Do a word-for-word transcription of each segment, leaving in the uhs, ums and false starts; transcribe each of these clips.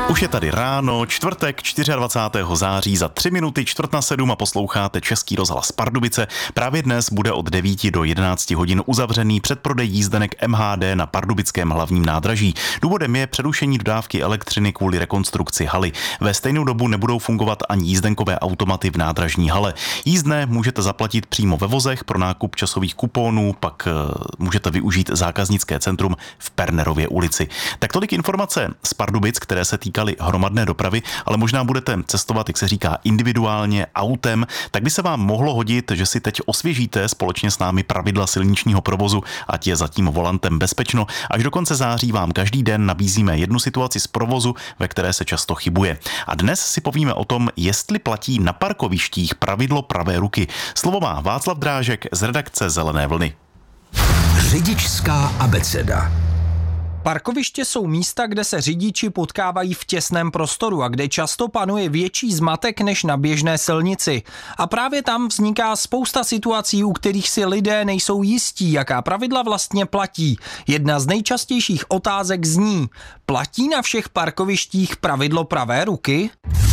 Už je tady ráno, čtvrtek dvacátého čtvrtého září za tři minuty čtvrt na sedm a posloucháte Český rozhlas Pardubice. Právě dnes bude od devíti do jedenácti hodin uzavřený předprodej jízdenek M H D na pardubickém hlavním nádraží. Důvodem je přerušení dodávky elektřiny kvůli rekonstrukci haly. Ve stejnou dobu nebudou fungovat ani jízdenkové automaty v nádražní hale. Jízdné můžete zaplatit přímo ve vozech, pro nákup časových kuponů pak můžete využít zákaznické centrum v Pernerově ulici. Tak tolik informace z Pardubic, které se týkaly hromadné dopravy, ale možná budete cestovat, jak se říká, individuálně autem, tak by se vám mohlo hodit, že si teď osvěžíte společně s námi pravidla silničního provozu, ať je za tím volantem bezpečno. Až do konce září vám každý den nabízíme jednu situaci z provozu, ve které se často chybuje. A dnes si povíme o tom, jestli platí na parkovištích pravidlo pravé ruky. Slovo má Václav Drážek z redakce Zelené vlny. Řidičská abeceda. Parkoviště jsou místa, kde se řidiči potkávají v těsném prostoru a kde často panuje větší zmatek než na běžné silnici. A právě tam vzniká spousta situací, u kterých si lidé nejsou jistí, jaká pravidla vlastně platí. Jedna z nejčastějších otázek zní: platí na všech parkovištích pravidlo pravé ruky?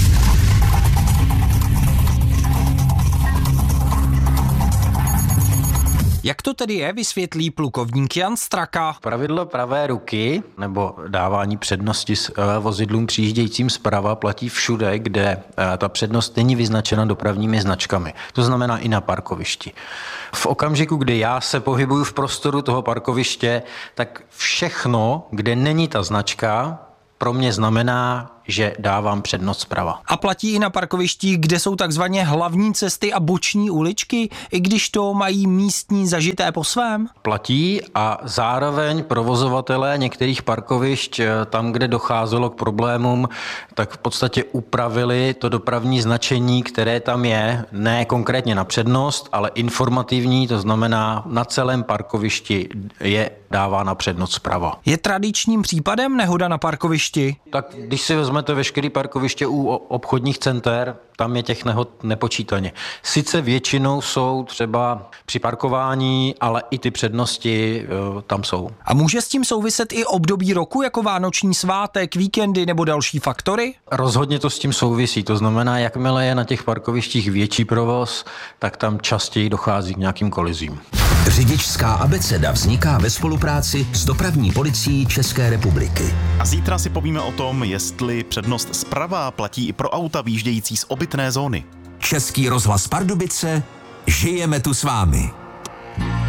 Jak to tedy je, vysvětlí plukovník Jan Straka. Pravidlo pravé ruky nebo dávání přednosti vozidlům přijíždějícím zprava platí všude, kde ta přednost není vyznačena dopravními značkami. To znamená i na parkovišti. V okamžiku, kdy já se pohybuju v prostoru toho parkoviště, tak všechno, kde není ta značka, pro mě znamená, že dávám přednost zprava. A platí i na parkovištích, kde jsou takzvaně hlavní cesty a boční uličky, i když to mají místní zažité po svém? Platí a zároveň provozovatelé některých parkovišť tam, kde docházelo k problémům, tak v podstatě upravili to dopravní značení, které tam je, ne konkrétně na přednost, ale informativní, to znamená na celém parkovišti je dávána přednost zprava. Je tradičním případem nehoda na parkovišti? Tak když si vezmete veškeré parkoviště u obchodních center, tam je těch nehod nepočítaně. Sice většinou jsou třeba při parkování, ale i ty přednosti tam jsou. A může s tím souviset i období roku, jako vánoční svátek, víkendy nebo další faktory? Rozhodně to s tím souvisí. To znamená, jakmile je na těch parkovištích větší provoz, tak tam častěji dochází k nějakým kolizím. Řidičská abeceda vzniká ve spolupráci s dopravní policií České republiky. A zítra si povíme o tom, jestli přednost zprava platí i pro auta výjíždějící z obytné zóny. Český rozhlas Pardubice, žijeme tu s vámi.